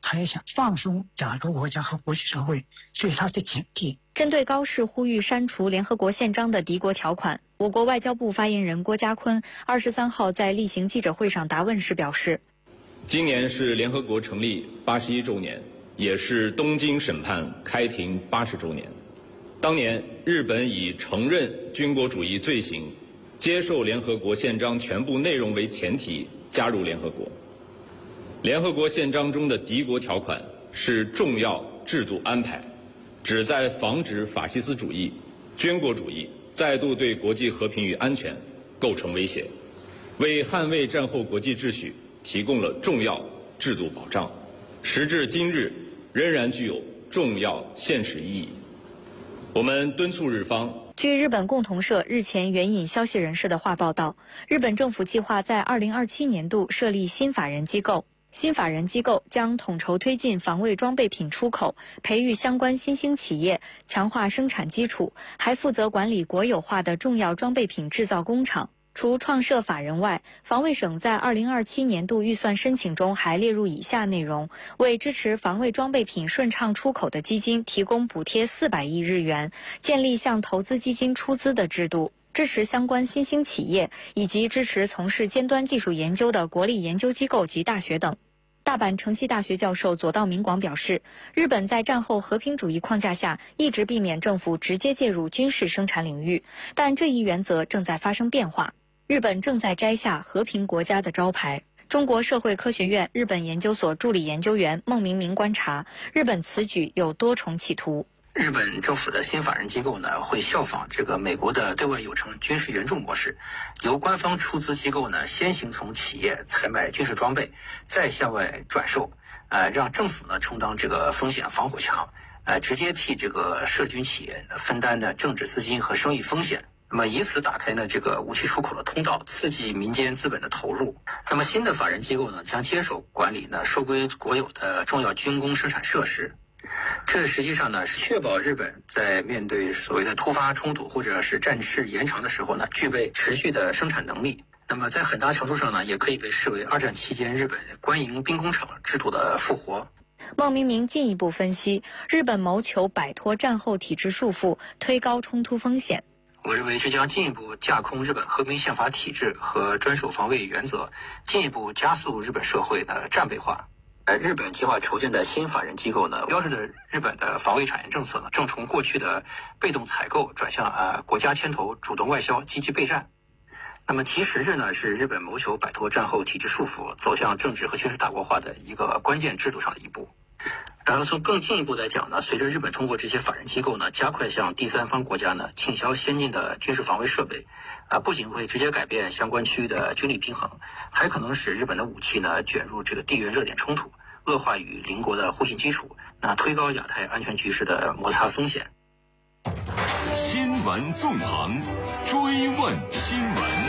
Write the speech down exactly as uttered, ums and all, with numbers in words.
他也想放松亚洲国家和国际社会对他的警惕。 针对高市呼吁删除联合国宪章的敌国条款，我国外交部发言人郭家坤二十三号在例行记者会上答问时表示， 今年是联合国成立八十一周年，也是东京审判开庭八十周年。当年日本以承认军国主义罪行，接受联合国宪章全部内容为前提加入联合国。联合国宪章中的敌国条款是重要制度安排，旨在防止法西斯主义、军国主义再度对国际和平与安全构成威胁，为捍卫战后国际秩序提供了重要制度保障，时至今日仍然具有重要现实意义。我们敦促日方。 据日本共同社日前援引消息人士的话报道，日本政府计划在二零二七年度设立新法人机构。新法人机构将统筹推进防卫装备品出口，培育相关新兴企业，强化生产基础，还负责管理国有化的重要装备品制造工厂。除创设法人外，防卫省在二零二七年度预算申请中还列入以下内容：为支持防卫装备品顺畅出口的基金提供补贴四百亿日元，建立向投资基金出资的制度，支持相关新兴企业，以及支持从事尖端技术研究的国立研究机构及大学等。大阪城西大学教授佐道明广表示，日本在战后和平主义框架下一直避免政府直接介入军事生产领域，但这一原则正在发生变化。日本正在摘下和平国家的招牌。中国社会科学院日本研究所助理研究员孟明明观察，日本此举有多重企图。 日本政府的新法人机构呢，会效仿这个美国的对外有偿军事援助模式，由官方出资机构呢先行从企业采买军事装备，再向外转售，呃，让政府呢充当这个风险防火墙，呃，直接替这个涉军企业分担的政治资金和生意风险。那么以此打开呢这个武器出口的通道，刺激民间资本的投入。那么新的法人机构呢将接手管理呢收归国有的重要军工生产设施。这实际上呢是确保日本在面对所谓的突发冲突或者是战事延长的时候呢，具备持续的生产能力。那么在很大程度上呢，也可以被视为二战期间日本官营兵工厂制度的复活。 孟明明进一步分析，日本谋求摆脱战后体制束缚，推高冲突风险。 我认为这将进一步架空日本和平宪法体制和专守防卫原则，进一步加速日本社会的战备化。呃，日本计划筹建的新法人机构呢，标志着日本的防卫产业政策呢，正从过去的被动采购转向呃国家牵头、主动外销、积极备战。那么其实质呢，是日本谋求摆脱战后体制束缚，走向政治和军事大国化的一个关键制度上的一步。然后从更进一步来讲呢，随着日本通过这些法人机构呢，加快向第三方国家呢倾销先进的军事防卫设备，啊，不仅会直接改变相关区域的军力平衡，还可能使日本的武器呢卷入这个地缘热点冲突，恶化与邻国的互信基础，那推高亚太安全局势的摩擦风险。 新闻纵横，追问新闻。